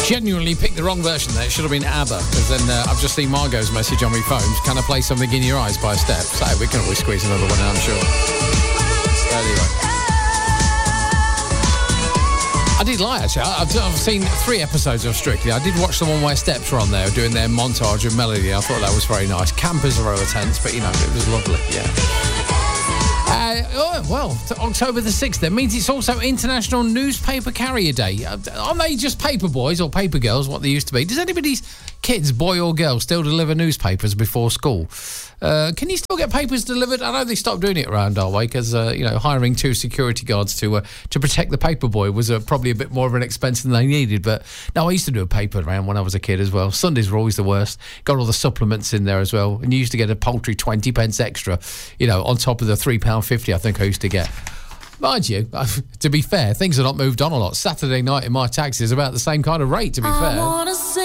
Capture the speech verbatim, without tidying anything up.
Genuinely picked the wrong version there. It should have been ABBA. Because then uh, I've just seen Margot's message on my phone. Can I play Something in Your Eyes by a step? So we can always squeeze another one in, I'm sure. Anyway. I did lie, actually. I've, I've seen three episodes of Strictly. I did watch the one where Steps were on there doing their montage of Melody. I thought that was very nice. Campers are over tense, but, you know, it was lovely, yeah. Uh, oh, well, October the sixth then means it's also International Newspaper Carrier Day. Uh, aren't they just paper boys or paper girls, what they used to be? Does anybody's kids, boy or girl, still deliver newspapers before school? Uh, can you still get papers delivered? I know they stopped doing it around our way because, uh, you know, hiring two security guards to uh, to protect the paper boy was uh, probably a bit more of an expense than they needed. But, no, I used to do a paper round when I was a kid as well. Sundays were always the worst. Got all the supplements in there as well. And you used to get a paltry twenty pence extra, you know, on top of the three pounds fifty I think I used to get. Mind you, to be fair, things have not moved on a lot. Saturday night in my taxi is about the same kind of rate, to be fair.